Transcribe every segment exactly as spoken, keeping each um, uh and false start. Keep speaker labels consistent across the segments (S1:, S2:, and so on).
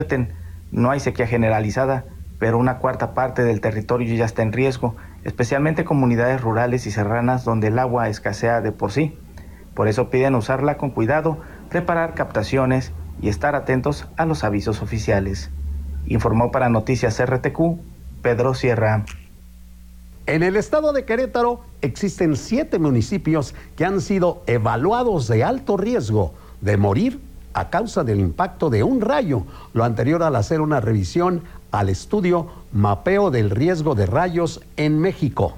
S1: No hay sequía generalizada, pero una cuarta parte del territorio ya está en riesgo, especialmente comunidades rurales y serranas donde el agua escasea de por sí. Por eso piden usarla con cuidado, preparar captaciones y estar atentos a los avisos oficiales. Informó para Noticias R T Q, Pedro Sierra.
S2: En el estado de Querétaro existen siete municipios que han sido evaluados de alto riesgo de morir a causa del impacto de un rayo, lo anterior al hacer una revisión al estudio Mapeo del Riesgo de Rayos en México.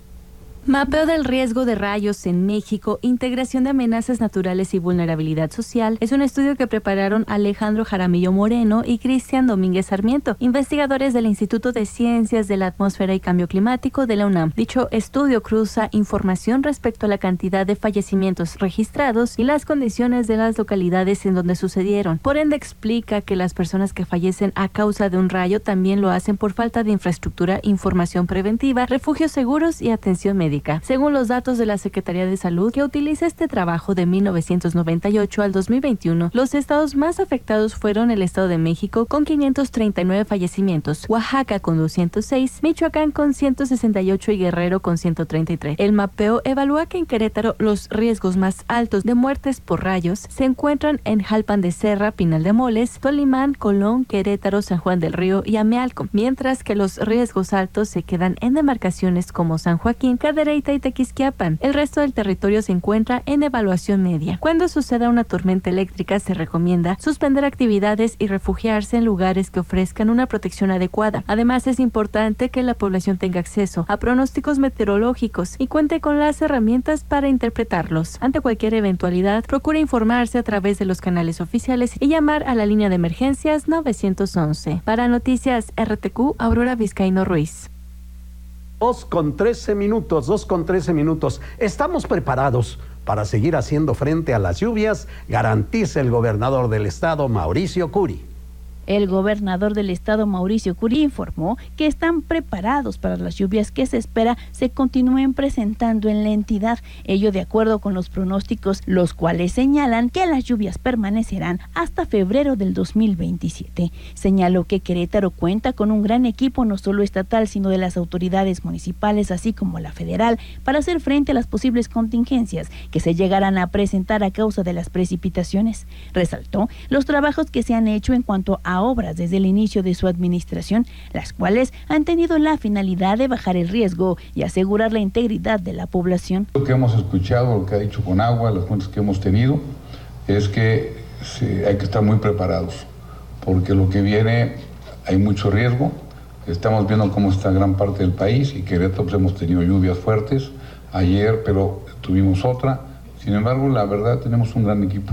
S3: Mapeo del riesgo de rayos en México, integración de amenazas naturales y vulnerabilidad social, es un estudio que prepararon Alejandro Jaramillo Moreno y Cristian Domínguez Sarmiento, investigadores del Instituto de Ciencias de la Atmósfera y Cambio Climático de la UNAM. Dicho estudio cruza información respecto a la cantidad de fallecimientos registrados y las condiciones de las localidades en donde sucedieron. Por ende, explica que las personas que fallecen a causa de un rayo también lo hacen por falta de infraestructura, información preventiva, refugios seguros y atención médica. Según los datos de la Secretaría de Salud, que utiliza este trabajo de mil novecientos noventa y ocho al dos mil veintiuno, los estados más afectados fueron el Estado de México con quinientos treinta y nueve fallecimientos, Oaxaca con doscientos seis, Michoacán con ciento sesenta y ocho y Guerrero con ciento treinta y tres. El mapeo evalúa que en Querétaro los riesgos más altos de muertes por rayos se encuentran en Jalpan de Serra, Pinal de Moles, Tolimán, Colón, Querétaro, San Juan del Río y Amealco, mientras que los riesgos altos se quedan en demarcaciones como San Joaquín, Cadereyta y Tequisquiapan. El resto del territorio se encuentra en evaluación media. Cuando suceda una tormenta eléctrica, se recomienda suspender actividades y refugiarse en lugares que ofrezcan una protección adecuada. Además, es importante que la población tenga acceso a pronósticos meteorológicos y cuente con las herramientas para interpretarlos. Ante cualquier eventualidad, procure informarse a través de los canales oficiales y llamar a la línea de emergencias nueve once. Para Noticias R T Q, Aurora Vizcaíno Ruiz.
S2: Dos con trece minutos, dos con trece minutos. Estamos preparados para seguir haciendo frente a las lluvias, garantiza el gobernador del estado, Mauricio Curi.
S4: El gobernador del estado, Mauricio Curi, informó que están preparados para las lluvias que se espera se continúen presentando en la entidad, ello de acuerdo con los pronósticos, los cuales señalan que las lluvias permanecerán hasta febrero del dos mil veintisiete. Señaló que Querétaro cuenta con un gran equipo no solo estatal, sino de las autoridades municipales, así como la federal, para hacer frente a las posibles contingencias que se llegarán a presentar a causa de las precipitaciones. Resaltó los trabajos que se han hecho en cuanto a obras desde el inicio de su administración, las cuales han tenido la finalidad de bajar el riesgo y asegurar la integridad de la población.
S5: Lo que hemos escuchado, lo que ha dicho Conagua, las fuentes que hemos tenido, es que sí, hay que estar muy preparados, porque lo que viene hay mucho riesgo. Estamos viendo cómo está gran parte del país y Querétaro pues, hemos tenido lluvias fuertes ayer, pero tuvimos otra. Sin embargo, la verdad, tenemos un gran equipo.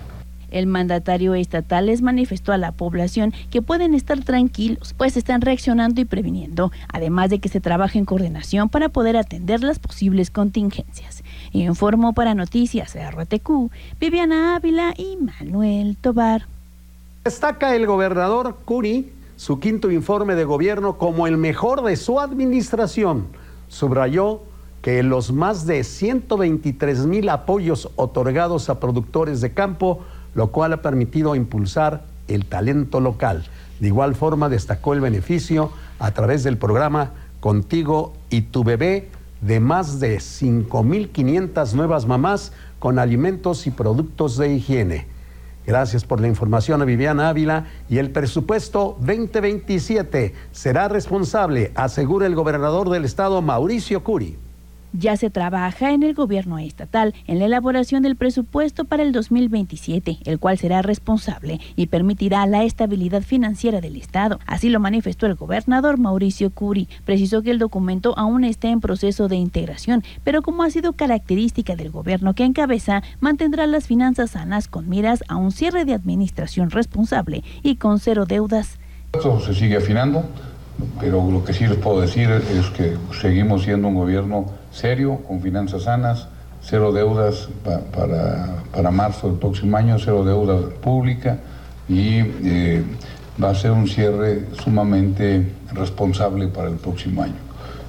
S4: El mandatario estatal les manifestó a la población que pueden estar tranquilos, pues están reaccionando y previniendo, además de que se trabaja en coordinación para poder atender las posibles contingencias. Informó para Noticias R T Q, Viviana Ávila y Manuel Tobar.
S2: Destaca el gobernador Curi su quinto informe de gobierno como el mejor de su administración. Subrayó que los más de ciento veintitrés mil apoyos otorgados a productores de campo, lo cual ha permitido impulsar el talento local. De igual forma, destacó el beneficio a través del programa Contigo y tu Bebé de más de cinco mil quinientas nuevas mamás con alimentos y productos de higiene. Gracias por la información a Viviana Ávila. Y el presupuesto veinte veintisiete será responsable, asegura el gobernador del estado, Mauricio Curi.
S4: Ya se trabaja en el gobierno estatal en la elaboración del presupuesto para el dos mil veintisiete, el cual será responsable y permitirá la estabilidad financiera del estado. Así lo manifestó el gobernador Mauricio Curi. Precisó que el documento aún está en proceso de integración, pero como ha sido característica del gobierno que encabeza, mantendrá las finanzas sanas con miras a un cierre de administración responsable y con cero deudas.
S5: Esto se sigue afinando, pero lo que sí les puedo decir es que seguimos siendo un gobierno serio, con finanzas sanas, cero deudas pa, para, para marzo del próximo año, cero deuda pública y eh, va a ser un cierre sumamente responsable para el próximo año.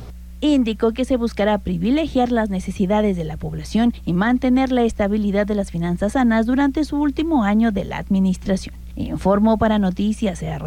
S4: Indicó que se buscará privilegiar las necesidades de la población y mantener la estabilidad de las finanzas sanas durante su último año de la administración. Informó para Noticias R.